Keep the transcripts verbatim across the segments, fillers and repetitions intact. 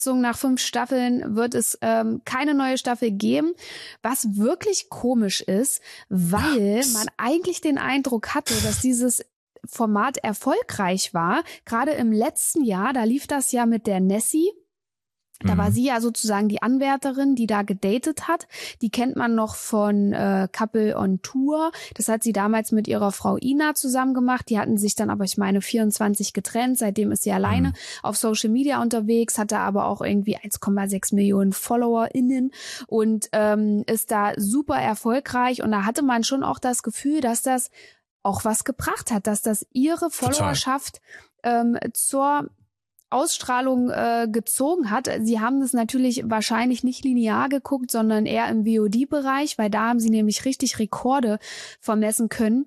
nach fünf Staffeln wird es ähm, keine neue Staffel geben, was wirklich komisch ist, weil man eigentlich den Eindruck hatte, dass dieses Format erfolgreich war. Gerade im letzten Jahr, da lief das ja mit der Nessie. Da war sie ja sozusagen die Anwärterin, die da gedatet hat. Die kennt man noch von äh, Couple on Tour. Das hat sie damals mit ihrer Frau Ina zusammen gemacht. Die hatten sich dann aber, ich meine, vierundzwanzig getrennt. Seitdem ist sie alleine mhm. auf Social Media unterwegs, hatte aber auch irgendwie eins Komma sechs Millionen FollowerInnen und ähm, ist da super erfolgreich. Und da hatte man schon auch das Gefühl, dass das auch was gebracht hat, dass das ihre Followerschaft ähm, zur Ausstrahlung äh, gezogen hat. Sie haben das natürlich wahrscheinlich nicht linear geguckt, sondern eher im V O D-Bereich, weil da haben sie nämlich richtig Rekorde vermessen können.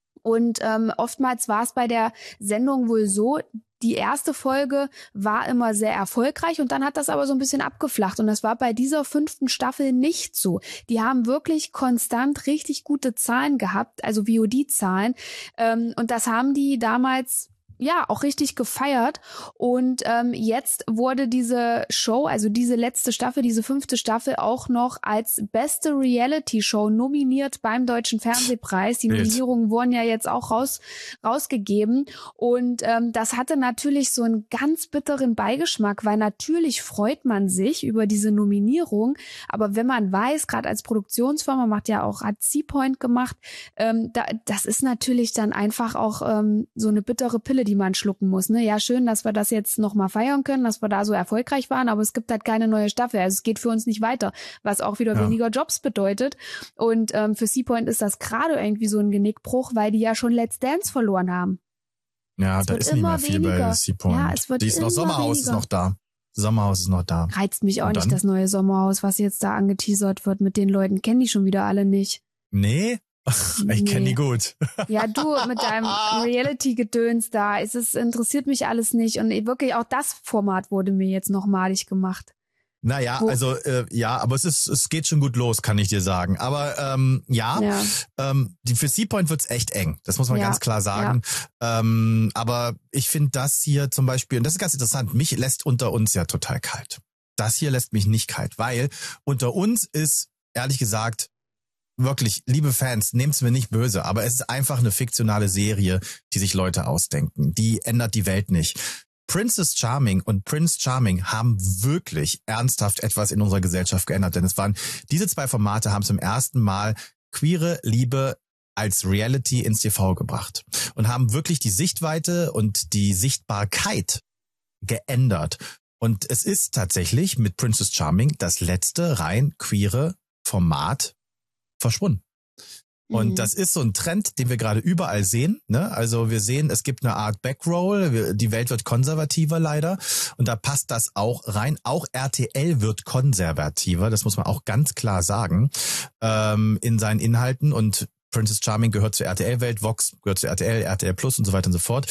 Und ähm, oftmals war es bei der Sendung wohl so, die erste Folge war immer sehr erfolgreich und dann hat das aber so ein bisschen abgeflacht. Und das war bei dieser fünften Staffel nicht so. Die haben wirklich konstant richtig gute Zahlen gehabt, also V O D-Zahlen. Ähm, und das haben die damals ja auch richtig gefeiert. Und ähm, jetzt wurde diese Show, also diese letzte Staffel, diese fünfte Staffel auch noch als beste Reality-Show nominiert beim Deutschen Fernsehpreis. Die Nominierungen wurden ja jetzt auch raus rausgegeben. Und ähm, das hatte natürlich so einen ganz bitteren Beigeschmack, weil natürlich freut man sich über diese Nominierung. Aber wenn man weiß, gerade als Produktionsfirma, macht ja auch, hat C-Point gemacht, ähm, da, das ist natürlich dann einfach auch ähm, so eine bittere Pille, die man schlucken muss. Ne? Ja, schön, dass wir das jetzt nochmal feiern können, dass wir da so erfolgreich waren, aber es gibt halt keine neue Staffel. Also es geht für uns nicht weiter, was auch wieder ja. weniger Jobs bedeutet. Und ähm, für C-Point ist das gerade irgendwie so ein Genickbruch, weil die ja schon Let's Dance verloren haben. Ja, es da ist nicht mehr viel weniger. bei C-Point. Ja, es wird die ist noch Sommerhaus weniger. ist noch da. Sommerhaus ist noch da. Reizt mich auch nicht, das neue Sommerhaus, was jetzt da angeteasert wird mit den Leuten. Kennen die schon wieder alle nicht. Nee? Ach, ich kenne die gut. Ja, du mit deinem Reality-Gedöns da, es ist, interessiert mich alles nicht. Und wirklich auch das Format wurde mir jetzt noch malig gemacht. Naja, Wo? also äh, ja, aber es ist, es geht schon gut los, kann ich dir sagen. Aber ähm, ja, ja. Ähm, die, für C-Point wird's echt eng. Das muss man ja. ganz klar sagen. Ja. Ähm, aber ich finde das hier zum Beispiel, und das ist ganz interessant, mich lässt unter uns ja total kalt. Das hier lässt mich nicht kalt, weil unter uns ist, ehrlich gesagt, wirklich, liebe Fans, nehmt's mir nicht böse, aber es ist einfach eine fiktionale Serie, die sich Leute ausdenken. Die ändert die Welt nicht. Princess Charming und Prince Charming haben wirklich ernsthaft etwas in unserer Gesellschaft geändert, denn es waren, diese zwei Formate haben zum ersten Mal queere Liebe als Reality ins T V gebracht und haben wirklich die Sichtweite und die Sichtbarkeit geändert. Und es ist tatsächlich mit Princess Charming das letzte rein queere Format verschwunden. Und mhm. das ist so ein Trend, den wir gerade überall sehen. Ne? Also wir sehen, es gibt eine Art Backroll, die Welt wird konservativer leider und da passt das auch rein. Auch R T L wird konservativer, das muss man auch ganz klar sagen, ähm, in seinen Inhalten. Und Princess Charming gehört zur R T L-Welt, Vox gehört zur R T L, R T L Plus und so weiter und so fort.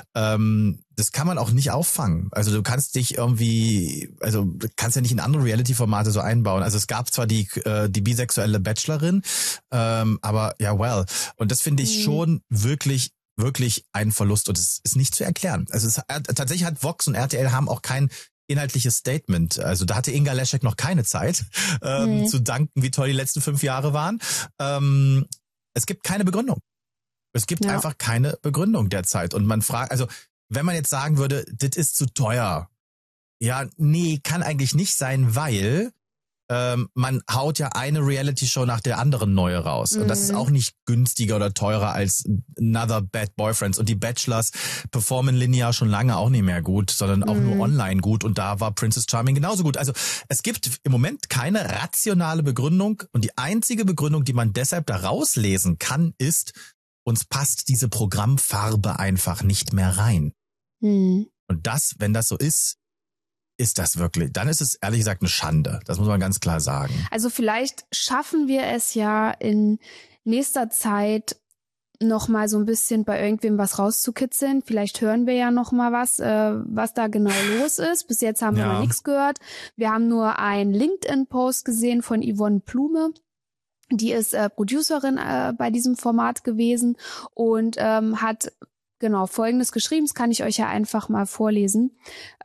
Ähm, das kann man auch nicht auffangen. Also du kannst dich irgendwie, also du kannst ja nicht in andere Reality-Formate so einbauen. Also es gab zwar die äh, die bisexuelle Bachelorin, ähm, aber ja, well. Und das finde ich mhm. schon wirklich wirklich ein Verlust und es ist nicht zu erklären. Also es, äh, tatsächlich hat Vox und R T L haben auch kein inhaltliches Statement. Also da hatte Inga Leschek noch keine Zeit ähm, mhm. zu danken, wie toll die letzten fünf Jahre waren. Ähm, Es gibt keine Begründung. Es gibt ja. einfach keine Begründung derzeit. Und man fragt, also wenn man jetzt sagen würde, das ist zu teuer. Ja, nee, kann eigentlich nicht sein, weil ähm, man haut ja eine Reality-Show nach der anderen neue raus. Mhm. Und das ist auch nicht günstiger oder teurer als Another Bad Boyfriends. Und die Bachelors performen linear schon lange auch nicht mehr gut, sondern auch mhm. nur online gut. Und da war Princess Charming genauso gut. Also es gibt im Moment keine rationale Begründung. Und die einzige Begründung, die man deshalb da rauslesen kann, ist, uns passt diese Programmfarbe einfach nicht mehr rein. Mhm. Und das, wenn das so ist, ist das wirklich, dann ist es ehrlich gesagt eine Schande. Das muss man ganz klar sagen. Also vielleicht schaffen wir es ja in nächster Zeit noch mal so ein bisschen bei irgendwem was rauszukitzeln. Vielleicht hören wir ja noch mal was, äh, was da genau los ist. Bis jetzt haben ja. wir noch nichts gehört. Wir haben nur einen LinkedIn-Post gesehen von Yvonne Blume. Die ist äh, Producerin äh, bei diesem Format gewesen und ähm, hat genau Folgendes geschrieben, das kann ich euch ja einfach mal vorlesen.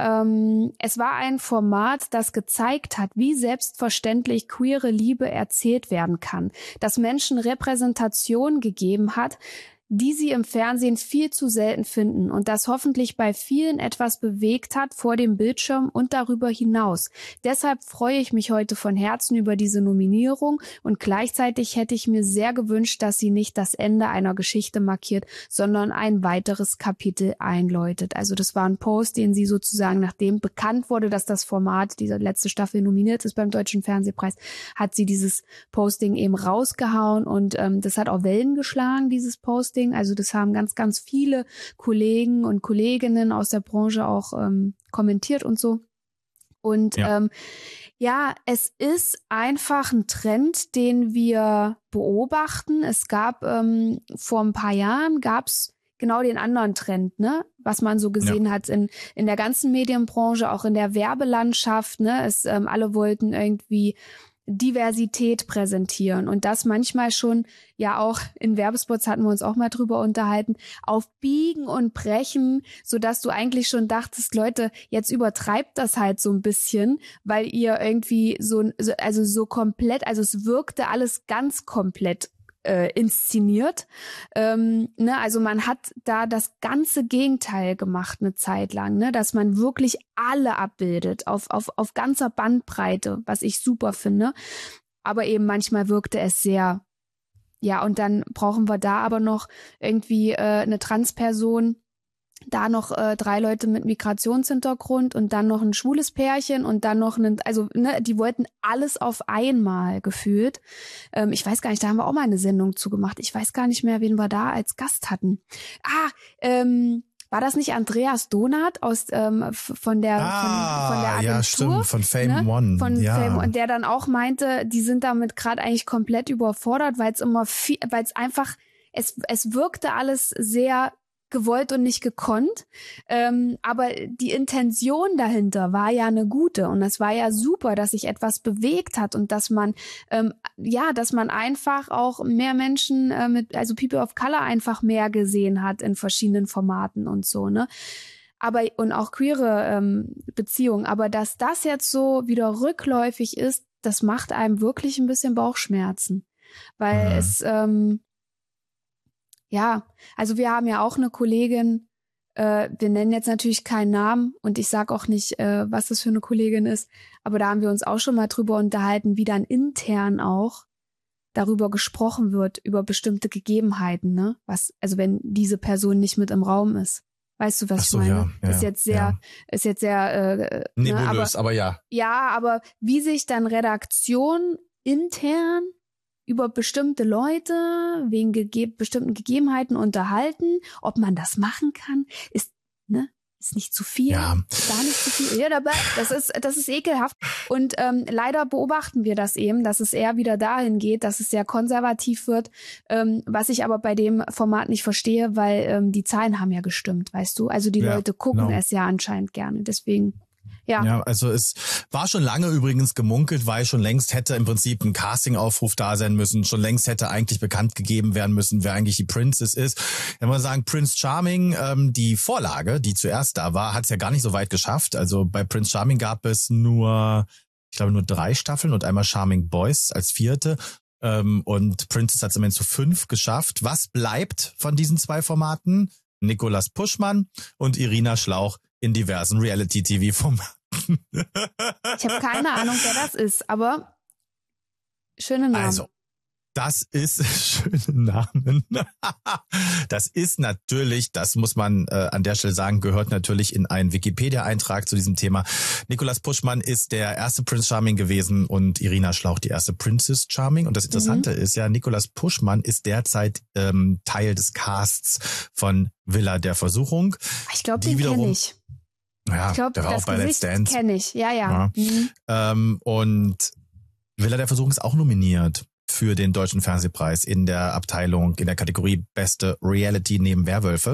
Ähm, es war ein Format, das gezeigt hat, wie selbstverständlich queere Liebe erzählt werden kann, das Menschen Repräsentation gegeben hat, die sie im Fernsehen viel zu selten finden und das hoffentlich bei vielen etwas bewegt hat vor dem Bildschirm und darüber hinaus. Deshalb freue ich mich heute von Herzen über diese Nominierung und gleichzeitig hätte ich mir sehr gewünscht, dass sie nicht das Ende einer Geschichte markiert, sondern ein weiteres Kapitel einläutet. Also das war ein Post, den sie sozusagen, nachdem bekannt wurde, dass das Format, diese letzte Staffel nominiert ist beim Deutschen Fernsehpreis, hat sie dieses Posting eben rausgehauen und ähm, das hat auch Wellen geschlagen, dieses Posting. Also das haben ganz, ganz viele Kollegen und Kolleginnen aus der Branche auch ähm, kommentiert und so. Und ja. Ähm, ja, es ist einfach ein Trend, den wir beobachten. Es gab ähm, vor ein paar Jahren, gab es genau den anderen Trend, ne, was man so gesehen ja. hat in in der ganzen Medienbranche, auch in der Werbelandschaft. Ne, es ähm, alle wollten irgendwie Diversität präsentieren und das manchmal schon, ja auch in Werbespots hatten wir uns auch mal drüber unterhalten, auf Biegen und Brechen, sodass du eigentlich schon dachtest, Leute, jetzt übertreibt das halt so ein bisschen, weil ihr irgendwie so, also so komplett, also es wirkte alles ganz komplett Äh, inszeniert. Ähm, ne, also man hat da das ganze Gegenteil gemacht eine Zeit lang, ne, dass man wirklich alle abbildet auf, auf, auf ganzer Bandbreite, was ich super finde. Aber eben manchmal wirkte es sehr, ja, und dann brauchen wir da aber noch irgendwie äh, eine Transperson, da noch äh, drei Leute mit Migrationshintergrund und dann noch ein schwules Pärchen und dann noch ein, also ne, die wollten alles auf einmal gefühlt. Ähm, ich weiß gar nicht, da haben wir auch mal eine Sendung zugemacht. Ich weiß gar nicht mehr, wen wir da als Gast hatten. Ah, ähm, war das nicht Andreas Donath aus ähm, von der ah, von, von der Agentur? Ja, stimmt, von Fame ne? One. Von ja. Fame One, der dann auch meinte, die sind damit gerade eigentlich komplett überfordert, weil es immer viel, weil es einfach, es es wirkte alles sehr gewollt und nicht gekonnt, ähm, aber die Intention dahinter war ja eine gute und es war ja super, dass sich etwas bewegt hat und dass man ähm, ja, dass man einfach auch mehr Menschen äh, mit, also People of Color einfach mehr gesehen hat in verschiedenen Formaten und so, ne? Aber und auch queere ähm, Beziehungen, aber dass das jetzt so wieder rückläufig ist, das macht einem wirklich ein bisschen Bauchschmerzen, weil mhm. es ähm, ja, also wir haben ja auch eine Kollegin, äh, wir nennen jetzt natürlich keinen Namen und ich sag auch nicht, äh, was das für eine Kollegin ist, aber da haben wir uns auch schon mal drüber unterhalten, wie dann intern auch darüber gesprochen wird, über bestimmte Gegebenheiten, ne? Was, also wenn diese Person nicht mit im Raum ist. Weißt du, was so, ich meine? Ja, ja, ist jetzt sehr, ja. ist jetzt sehr äh, nebulös, ne, aber, aber ja. Ja, aber wie sich dann Redaktion intern über bestimmte Leute wegen gege- bestimmten Gegebenheiten unterhalten, ob man das machen kann, ist, ne, ist nicht zu viel, ja. da nicht zu viel. Ja, dabei, das ist, das ist ekelhaft. Und ähm, leider beobachten wir das eben, dass es eher wieder dahin geht, dass es sehr konservativ wird, ähm, was ich aber bei dem Format nicht verstehe, weil ähm, die Zahlen haben ja gestimmt, weißt du? Also die ja, Leute gucken genau. es ja anscheinend gerne, deswegen... Ja. ja, also es war schon lange übrigens gemunkelt, weil schon längst hätte im Prinzip ein Castingaufruf da sein müssen, schon längst hätte eigentlich bekannt gegeben werden müssen, wer eigentlich die Princess ist. Wenn wir sagen, Prince Charming, ähm, die Vorlage, die zuerst da war, hat es ja gar nicht so weit geschafft. Also bei Prince Charming gab es nur, ich glaube nur drei Staffeln und einmal Charming Boys als vierte. Ähm, und Princess hat es immerhin zu fünf geschafft. Was bleibt von diesen zwei Formaten? Nicolas Puschmann und Irina Schlauch in diversen Reality-T V-Formaten. Ich habe keine Ahnung, wer das ist, aber schöne Namen. Also, das ist schöne Namen. Das ist natürlich, das muss man äh, an der Stelle sagen, gehört natürlich in einen Wikipedia-Eintrag zu diesem Thema. Nicolas Puschmann ist der erste Prince Charming gewesen und Irina Schlauch die erste Princess Charming. Und das Interessante mhm. ist ja, Nicolas Puschmann ist derzeit ähm, Teil des Casts von Villa der Versuchung. Ich glaube, den kenne ich. Ja, ich glaube, der war das auch bei Let's Dance. kenne ich, ja, ja. ja. Mhm. Ähm, und Villa der Versuchung ist auch nominiert für den Deutschen Fernsehpreis in der Abteilung, in der Kategorie Beste Reality neben Werwölfe.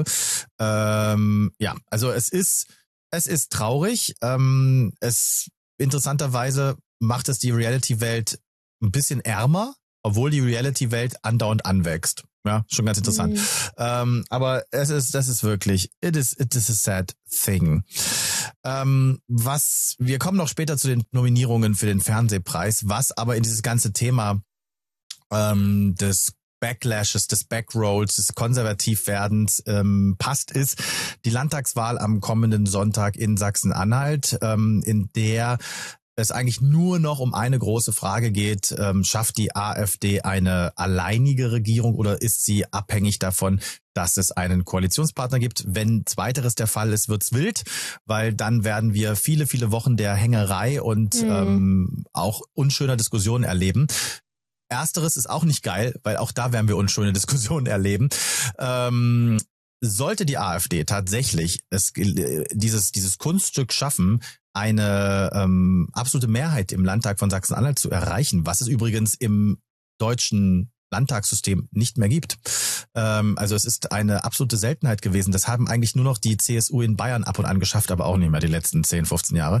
Ähm, ja, also es ist, es ist traurig. Ähm, es, interessanterweise macht es die Reality-Welt ein bisschen ärmer, obwohl die Reality-Welt andauernd anwächst. Ja, schon ganz interessant. Mhm. Ähm, aber es ist, das ist wirklich, it is, it is a sad thing. Ähm, was, wir kommen noch später zu den Nominierungen für den Fernsehpreis, was aber in dieses ganze Thema ähm, des Backlashes, des Backrolls, des Konservativwerdens ähm, passt, ist die Landtagswahl am kommenden Sonntag in Sachsen-Anhalt, ähm, in der es eigentlich nur noch um eine große Frage geht, ähm, schafft die AfD eine alleinige Regierung oder ist sie abhängig davon, dass es einen Koalitionspartner gibt? Wenn zweiteres der Fall ist, wird's wild, weil dann werden wir viele, viele Wochen der Hängerei und mhm. ähm, auch unschöner Diskussionen erleben. Ersteres ist auch nicht geil, weil auch da werden wir unschöne Diskussionen erleben. Ähm, sollte die AfD tatsächlich es, dieses, dieses Kunststück schaffen, eine ähm, absolute Mehrheit im Landtag von Sachsen-Anhalt zu erreichen, was es übrigens im deutschen Landtagssystem nicht mehr gibt. Ähm, also es ist eine absolute Seltenheit gewesen. Das haben eigentlich nur noch die C S U in Bayern ab und an geschafft, aber auch nicht mehr die letzten zehn, fünfzehn Jahre.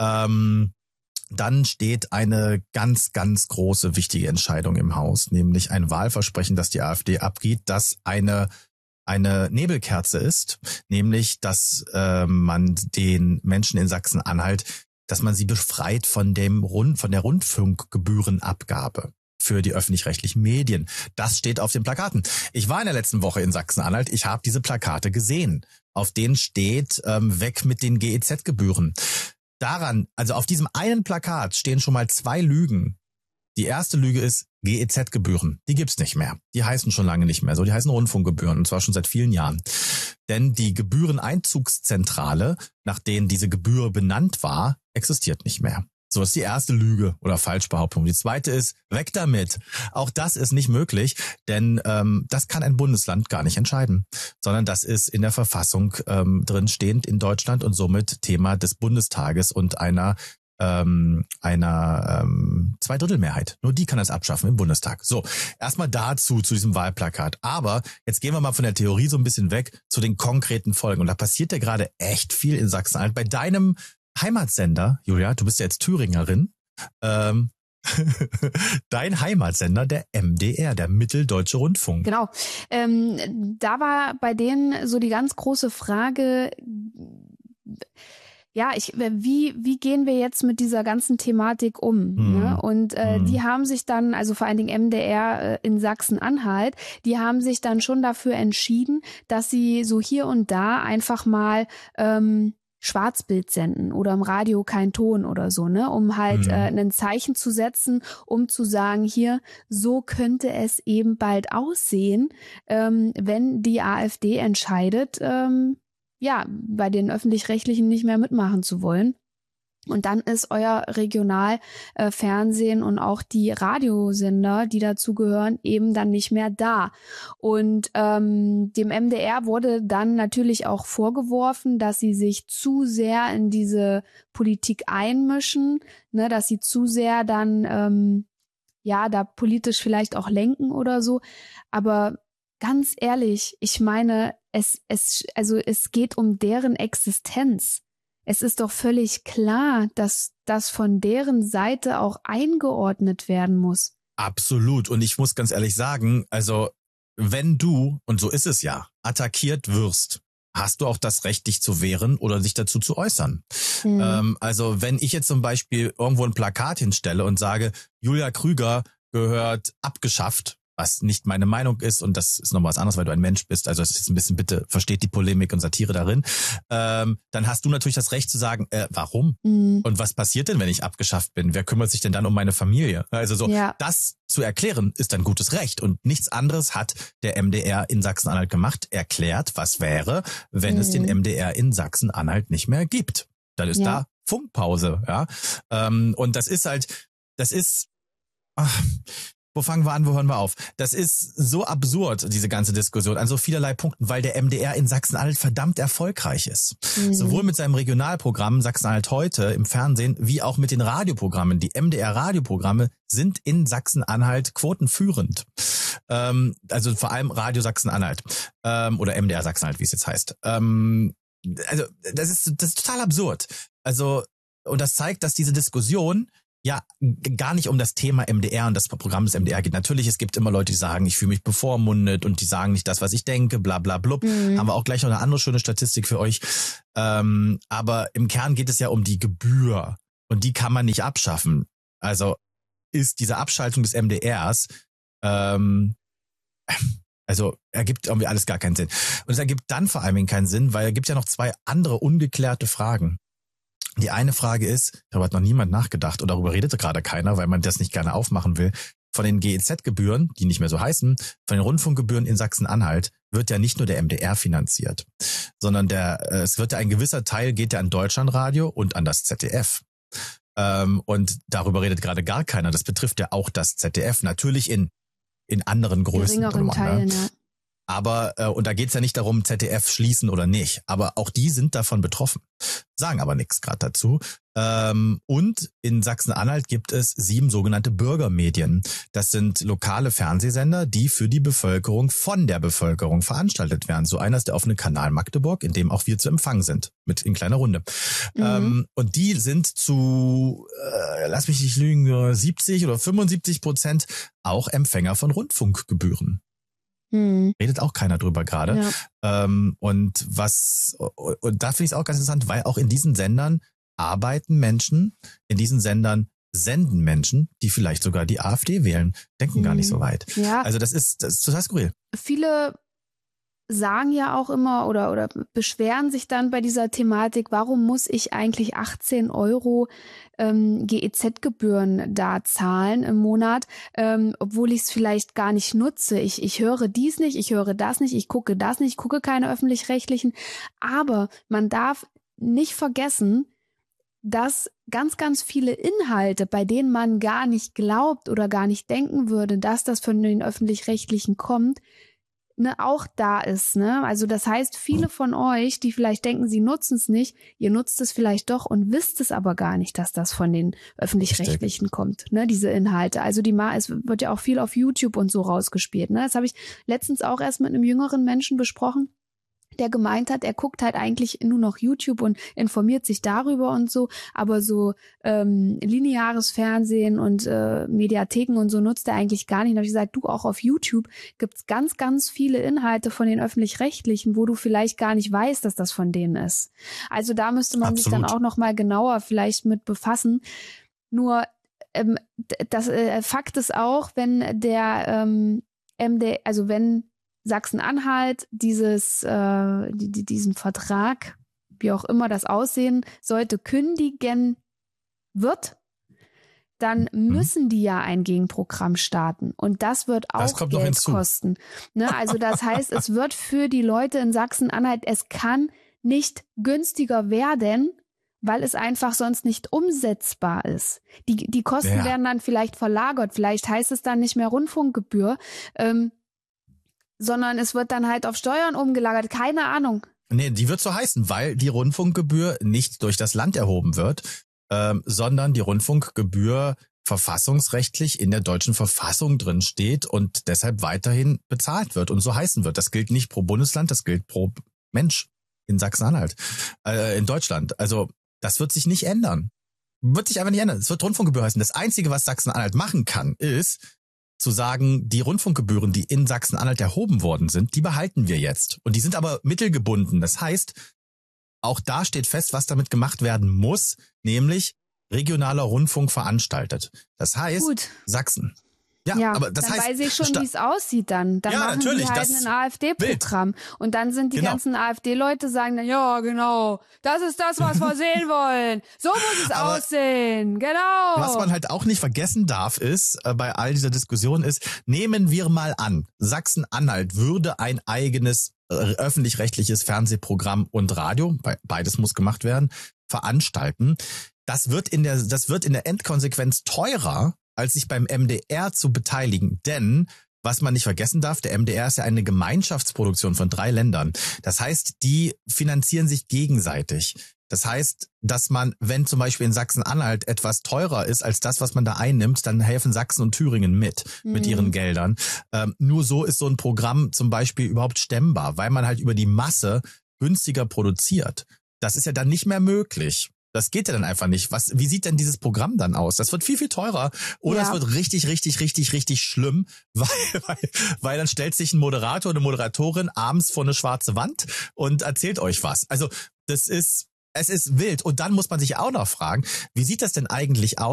Ähm, dann steht eine ganz, ganz große, wichtige Entscheidung im Haus, nämlich ein Wahlversprechen, das die AfD abgibt, das eine eine Nebelkerze ist, nämlich, dass äh, man den Menschen in Sachsen-Anhalt, dass man sie befreit von dem Rund, von der Rundfunkgebührenabgabe für die öffentlich-rechtlichen Medien. Das steht auf den Plakaten. Ich war in der letzten Woche in Sachsen-Anhalt. Ich habe diese Plakate gesehen. Auf denen steht ähm, weg mit den G E Z-Gebühren. Daran, also auf diesem einen Plakat stehen schon mal zwei Lügen. Die erste Lüge ist G E Z-Gebühren. Die gibt's nicht mehr. Die heißen schon lange nicht mehr so. Die heißen Rundfunkgebühren und zwar schon seit vielen Jahren. Denn die Gebühreneinzugszentrale, nach denen diese Gebühr benannt war, existiert nicht mehr. So ist die erste Lüge oder Falschbehauptung. Die zweite ist, weg damit. Auch das ist nicht möglich, denn ähm, das kann ein Bundesland gar nicht entscheiden, sondern das ist in der Verfassung ähm, drin stehend in Deutschland und somit Thema des Bundestages und einer ähm, einer ähm, Zweidrittelmehrheit. Nur die kann das abschaffen im Bundestag. So, erstmal dazu, zu diesem Wahlplakat. Aber jetzt gehen wir mal von der Theorie so ein bisschen weg zu den konkreten Folgen. Und da passiert ja gerade echt viel in Sachsen-Anhalt. Bei deinem Heimatsender, Julia, du bist ja jetzt Thüringerin, ähm, dein Heimatsender, der M D R, der Mitteldeutsche Rundfunk. Genau. Ähm, da war bei denen so die ganz große Frage, ja, ich, wie, wie gehen wir jetzt mit dieser ganzen Thematik um? Mhm. Ne? Und äh, mhm. die haben sich dann, also vor allen Dingen M D R äh, in Sachsen-Anhalt, die haben sich dann schon dafür entschieden, dass sie so hier und da einfach mal ähm, Schwarzbild senden oder im Radio kein Ton oder so, ne, um halt mhm. äh, ein Zeichen zu setzen, um zu sagen, hier, so könnte es eben bald aussehen, ähm, wenn die AfD entscheidet, ähm, ja, bei den Öffentlich-Rechtlichen nicht mehr mitmachen zu wollen. Und dann ist euer Regionalfernsehen äh, und auch die Radiosender, die dazu gehören, eben dann nicht mehr da. Und ähm, dem M D R wurde dann natürlich auch vorgeworfen, dass sie sich zu sehr in diese Politik einmischen, ne, dass sie zu sehr dann ähm, ja da politisch vielleicht auch lenken oder so. Aber ganz ehrlich, ich meine, es es also es geht um deren Existenz. Es ist doch völlig klar, dass das von deren Seite auch eingeordnet werden muss. Absolut. Und ich muss ganz ehrlich sagen, also wenn du, und so ist es ja, attackiert wirst, hast du auch das Recht, dich zu wehren oder sich dazu zu äußern. Hm. Ähm, also wenn ich jetzt zum Beispiel irgendwo ein Plakat hinstelle und sage, Julia Krüger gehört abgeschafft, was nicht meine Meinung ist, und das ist nochmal was anderes, weil du ein Mensch bist, also es ist ein bisschen, bitte versteht die Polemik und Satire darin, ähm, dann hast du natürlich das Recht zu sagen, äh, warum? Mhm. Und was passiert denn, wenn ich abgeschafft bin? Wer kümmert sich denn dann um meine Familie? Also so, ja. Das zu erklären ist ein gutes Recht, und nichts anderes hat der M D R in Sachsen-Anhalt gemacht, erklärt, was wäre, wenn mhm. es den M D R in Sachsen-Anhalt nicht mehr gibt. Dann ist ja. da Funkpause, ja. Ähm, und das ist halt, das ist, ach, wo fangen wir an, wo hören wir auf? Das ist so absurd, diese ganze Diskussion, an so vielerlei Punkten, weil der M D R in Sachsen-Anhalt verdammt erfolgreich ist. Mhm. Sowohl mit seinem Regionalprogramm Sachsen-Anhalt heute im Fernsehen, wie auch mit den Radioprogrammen. Die M D R-Radioprogramme sind in Sachsen-Anhalt quotenführend. Ähm, also vor allem Radio Sachsen-Anhalt ähm, oder M D R Sachsen-Anhalt, wie es jetzt heißt. Ähm, also das ist, das ist total absurd. Also, und das zeigt, dass diese Diskussion ja gar nicht um das Thema M D R und das Programm des M D R geht. Natürlich, es gibt immer Leute, die sagen, ich fühle mich bevormundet und die sagen nicht das, was ich denke, bla bla blub. Mhm. Haben wir auch gleich noch eine andere schöne Statistik für euch. Ähm, aber im Kern geht es ja um die Gebühr und die kann man nicht abschaffen. Also ist diese Abschaltung des M D Rs, ähm, also ergibt irgendwie alles gar keinen Sinn. Und es ergibt dann vor allem keinen Sinn, weil es gibt ja noch zwei andere ungeklärte Fragen. Die eine Frage ist, darüber hat noch niemand nachgedacht und darüber redete gerade keiner, weil man das nicht gerne aufmachen will. Von den G E Z-Gebühren, die nicht mehr so heißen, von den Rundfunkgebühren in Sachsen-Anhalt wird ja nicht nur der M D R finanziert, sondern der es wird ja ein gewisser Teil geht ja an Deutschlandradio und an das Z D F. Ähm, und darüber redet gerade gar keiner. Das betrifft ja auch das Z D F, natürlich in in anderen Größen. Geringeren Teilen, ja. Aber, äh, und da geht's ja nicht darum, Z D F schließen oder nicht, aber auch die sind davon betroffen, sagen aber nichts gerade dazu. Ähm, und in Sachsen-Anhalt gibt es sieben sogenannte Bürgermedien. Das sind lokale Fernsehsender, die für die Bevölkerung von der Bevölkerung veranstaltet werden. So einer ist der offene Kanal Magdeburg, in dem auch wir zu Empfang sind, mit in kleiner Runde. Mhm. Ähm, und die sind zu, äh, lass mich nicht lügen, siebzig oder fünfundsiebzig Prozent auch Empfänger von Rundfunkgebühren. Hm. Redet auch keiner drüber gerade. Ja. Ähm, und was, und da finde ich es auch ganz interessant, weil auch in diesen Sendern arbeiten Menschen, in diesen Sendern senden Menschen, die vielleicht sogar die AfD wählen, denken hm. gar nicht so weit. Ja. Also das ist, das ist total skurril. Viele sagen ja auch immer oder oder beschweren sich dann bei dieser Thematik, warum muss ich eigentlich achtzehn Euro ähm, G E Z-Gebühren da zahlen im Monat, ähm, obwohl ich es vielleicht gar nicht nutze. Ich ich höre dies nicht, ich höre das nicht, ich gucke das nicht, ich gucke keine öffentlich-rechtlichen. Aber man darf nicht vergessen, dass ganz, ganz viele Inhalte, bei denen man gar nicht glaubt oder gar nicht denken würde, dass das von den öffentlich-rechtlichen kommt, ne, auch da ist, ne? Also das heißt, viele von euch, die vielleicht denken, sie nutzen es nicht, ihr nutzt es vielleicht doch und wisst es aber gar nicht, dass das von den Öffentlich-Rechtlichen kommt, ne? Diese Inhalte. Also die mal, es wird ja auch viel auf YouTube und so rausgespielt, ne? Das habe ich letztens auch erst mit einem jüngeren Menschen besprochen, der gemeint hat, er guckt halt eigentlich nur noch YouTube und informiert sich darüber und so, aber so ähm, lineares Fernsehen und äh, Mediatheken und so nutzt er eigentlich gar nicht. Da habe ich gesagt, du, auch auf YouTube gibt's ganz, ganz viele Inhalte von den Öffentlich-Rechtlichen, wo du vielleicht gar nicht weißt, dass das von denen ist. Also da müsste man Absolut. sich dann auch noch mal genauer vielleicht mit befassen. Nur ähm, das äh, Fakt ist auch, wenn der ähm, M D, also wenn Sachsen-Anhalt dieses äh, die, diesen Vertrag, wie auch immer das aussehen sollte, kündigen wird, dann müssen die ja ein Gegenprogramm starten. Und das wird auch das Geld kosten. Ne? Also das heißt, es wird für die Leute in Sachsen-Anhalt, es kann nicht günstiger werden, weil es einfach sonst nicht umsetzbar ist. Die, die Kosten ja. werden dann vielleicht verlagert. Vielleicht heißt es dann nicht mehr Rundfunkgebühr, ähm, sondern es wird dann halt auf Steuern umgelagert. Keine Ahnung. Nee, die wird so heißen, weil die Rundfunkgebühr nicht durch das Land erhoben wird, ähm, sondern die Rundfunkgebühr verfassungsrechtlich in der deutschen Verfassung drin steht und deshalb weiterhin bezahlt wird und so heißen wird. Das gilt nicht pro Bundesland, das gilt pro Mensch in Sachsen-Anhalt, äh, in Deutschland. Also das wird sich nicht ändern. Wird sich einfach nicht ändern. Es wird Rundfunkgebühr heißen. Das Einzige, was Sachsen-Anhalt machen kann, ist zu sagen, die Rundfunkgebühren, die in Sachsen-Anhalt erhoben worden sind, die behalten wir jetzt. Und die sind aber mittelgebunden. Das heißt, auch da steht fest, was damit gemacht werden muss, nämlich regionaler Rundfunk veranstaltet. Das heißt, Gut. Sachsen. Ja, ja, aber das dann heißt, weiß ich schon, wie es aussieht dann. Dann ja, machen die halt ein AfD-Programm. Und dann sind die genau. ganzen AfD-Leute sagen dann, ja, genau, das ist das, was wir sehen wollen. So muss es aber aussehen. Genau. Was man halt auch nicht vergessen darf, ist, äh, bei all dieser Diskussion ist, nehmen wir mal an, Sachsen-Anhalt würde ein eigenes äh, öffentlich-rechtliches Fernsehprogramm und Radio, beides muss gemacht werden, veranstalten. Das wird in der, das wird in der Endkonsequenz teurer, als sich beim M D R zu beteiligen. Denn, was man nicht vergessen darf, der M D R ist ja eine Gemeinschaftsproduktion von drei Ländern. Das heißt, die finanzieren sich gegenseitig. Das heißt, dass man, wenn zum Beispiel in Sachsen-Anhalt etwas teurer ist als das, was man da einnimmt, dann helfen Sachsen und Thüringen mit, mhm. mit ihren Geldern. Ähm, nur so ist so ein Programm zum Beispiel überhaupt stemmbar, weil man halt über die Masse günstiger produziert. Das ist ja dann nicht mehr möglich. Das geht ja dann einfach nicht. Was, wie sieht denn dieses Programm dann aus? Das wird viel, viel teurer. Oder ja. es wird richtig, richtig, richtig, richtig schlimm, weil, weil, weil dann stellt sich ein Moderator, eine Moderatorin abends vor eine schwarze Wand und erzählt euch was. Also das ist, es ist wild. Und dann muss man sich auch noch fragen, wie sieht das denn eigentlich aus?